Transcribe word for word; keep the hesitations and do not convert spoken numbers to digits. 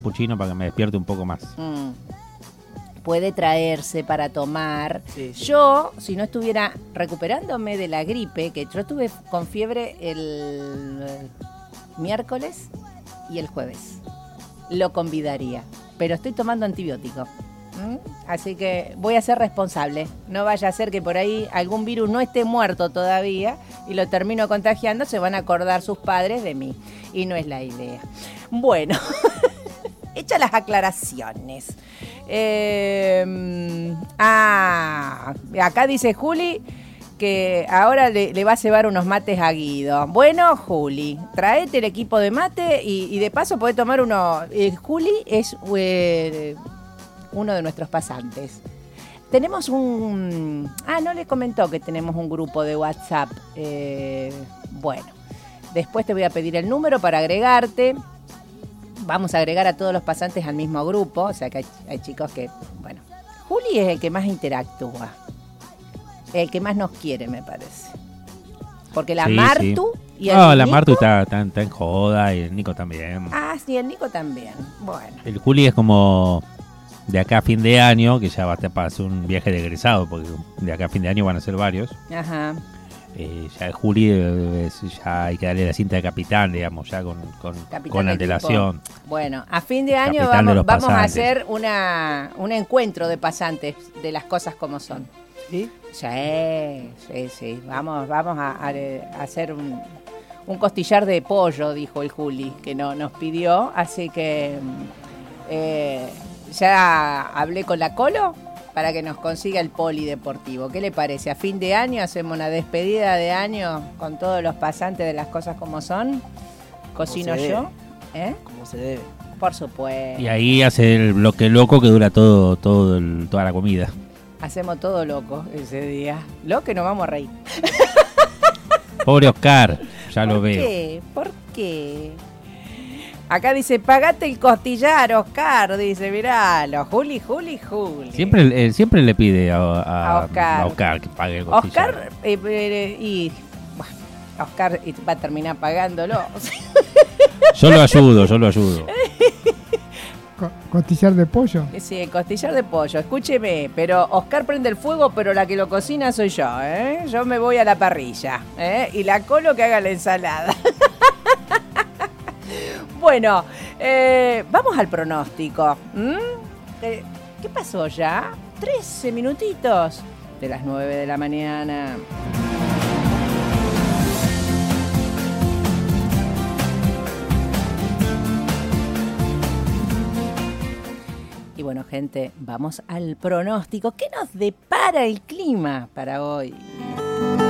Puchino para que me despierte un poco más. Mm. Puede traerse para tomar. Sí, sí. Yo, si no estuviera recuperándome de la gripe, que yo estuve con fiebre el miércoles y el jueves, lo convidaría. Pero estoy tomando antibiótico. ¿Mm? Así que voy a ser responsable. No vaya a ser que por ahí algún virus no esté muerto todavía y lo termino contagiando, se van a acordar sus padres de mí. Y no es la idea. Bueno, hechas las aclaraciones. Eh, ah, acá dice Juli que ahora le, le va a cebar unos mates a Guido. Bueno, Juli, traete el equipo de mate y, y de paso podés tomar uno. Eh, Juli es eh, uno de nuestros pasantes. Tenemos un... Ah, no le comentó que tenemos un grupo de WhatsApp. Eh, bueno, después te voy a pedir el número para agregarte. Vamos a agregar a todos los pasantes al mismo grupo. O sea que hay, hay chicos que... Bueno, Juli es el que más interactúa. El que más nos quiere, me parece. Porque la Sí, Martu sí. y el No, la Nico... Martu está, está, está en joda y el Nico también. Ah, sí, el Nico también. Bueno. El Juli es como de acá a fin de año, que ya va a estar para hacer un viaje de egresado, porque de acá a fin de año van a ser varios. Ajá. Eh, ya el Juli eh, es- ya hay que darle la cinta de capitán, digamos, ya con, con, Capitán con de antelación. equipo. Bueno, a fin de año Capitán de vamos, los vamos a pasantes. hacer una, un encuentro de pasantes de las cosas como son. ¿Sí? Sí, sí, sí. Vamos, vamos a, a- a hacer un, un costillar de pollo, dijo el Juli, que no, nos pidió. Así que eh, ya hablé con la Colo para que nos consiga el polideportivo. ¿Qué le parece? A fin de año hacemos una despedida de año con todos los pasantes de las cosas como son. Cocino se yo. ¿Eh? Como se debe. Por supuesto. Y ahí hace el bloque loco que dura todo, todo el- toda la comida. Hacemos todo loco ese día. Lo que nos vamos a reír. Pobre Oscar, ya lo ¿Por veo. qué? ¿Por qué? Acá dice, pagate el costillar, Oscar. Dice, miralo, Juli, Juli, Juli. Siempre, eh, siempre le pide a, a- A Oscar. a Oscar que pague el costillar. Oscar, eh, eh, y bueno, Oscar va a terminar pagándolo. Yo lo ayudo, yo lo ayudo. Co- Costillar de pollo. Sí, el costillar de pollo, escúcheme, pero Oscar prende el fuego, pero la que lo cocina soy yo, ¿eh? Yo me voy a la parrilla, ¿eh? Y la Colo que haga la ensalada. Bueno, eh, vamos al pronóstico. ¿Mm? Eh, ¿Qué pasó ya? trece minutitos de las nueve de la mañana. Y bueno, gente, vamos al pronóstico. ¿Qué nos depara el clima para hoy?